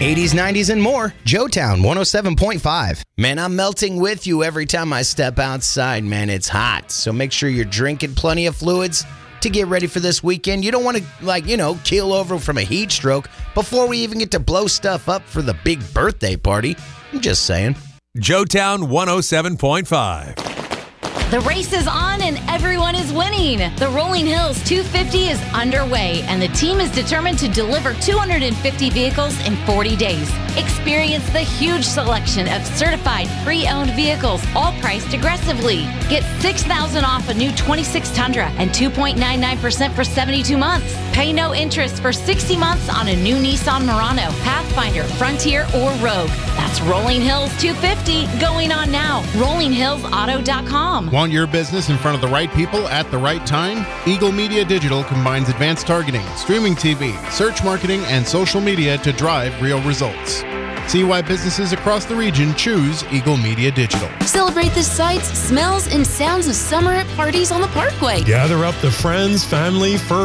80s, 90s, and more. Joetown 107.5. Man, I'm melting with you every time I step outside, man. It's hot. So make sure you're drinking plenty of fluids to get ready for this weekend. You don't want to, keel over from a heat stroke before we even get to blow stuff up for the big birthday party. I'm just saying. Joetown 107.5. The race is on and everyone is winning. The Rolling Hills 250 is underway and the team is determined to deliver 250 vehicles in 40 days. Experience the huge selection of certified pre-owned vehicles, all priced aggressively. Get $6,000 off a new 26 Tundra and 2.99% for 72 months. Pay no interest for 60 months on a new Nissan Murano, Pathfinder, Frontier, or Rogue. That's Rolling Hills 250 going on now. RollingHillsAuto.com. Want your business in front of the right people at the right time? Eagle Media Digital combines advanced targeting, streaming TV, search marketing, and social media to drive real results. See why businesses across the region choose Eagle Media Digital. Celebrate the sights, smells, and sounds of summer at parties on the Parkway. Gather up the friends, family, fur